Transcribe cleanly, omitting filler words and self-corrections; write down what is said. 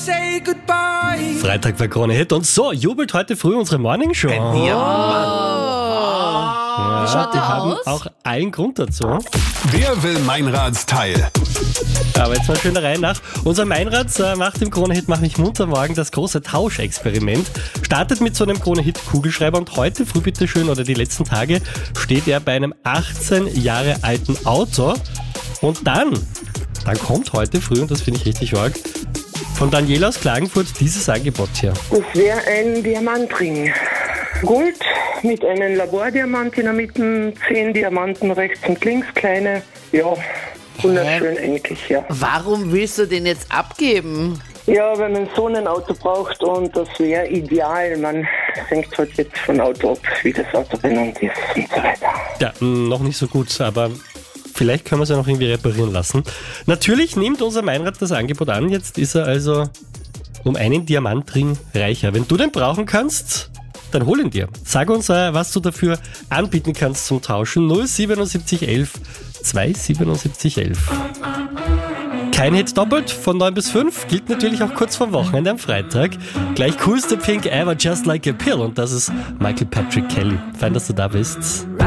say goodbye. Freitag bei Krone Hit und so jubelt heute früh unsere Morning Show. Wie schaut Die der haben aus? auch allen Grund dazu. Wer will Meinradsteil? Aber jetzt mal schön der Reihe nach. Unser Meinrad macht im Krone Hit Mach mich munter morgen das große Tauschexperiment. Startet mit so einem Krone Hit Kugelschreiber und heute früh bitteschön oder die letzten Tage steht er bei einem 18 Jahre alten Auto. Und dann kommt heute früh, und das finde ich richtig arg, von Daniela aus Klagenfurt dieses Angebot hier. Das wäre ein Diamantring. Gold mit einem Labordiamant in der Mitte, 10 Diamanten rechts und links, kleine. Ja, wunderschön eigentlich, ja. Warum willst du den jetzt abgeben? Ja, wenn man so ein Auto braucht und das wäre ideal. Man hängt halt jetzt von Auto ab, wie das Auto benannt ist und so weiter. Ja, noch nicht so gut, aber vielleicht können wir es ja noch irgendwie reparieren lassen. Natürlich nimmt unser Meinrad das Angebot an. Jetzt ist er also um einen Diamantring reicher. Wenn du den brauchen kannst, dann hol ihn dir. Sag uns, was du dafür anbieten kannst zum Tauschen. 07711 27711. Kein Hit doppelt von 9 bis 5. Gilt natürlich auch kurz vor Wochenende am Freitag. Gleich coolste Pink Ever Just Like a Pill. Und das ist Michael Patrick Kelly. Fein, dass du da bist.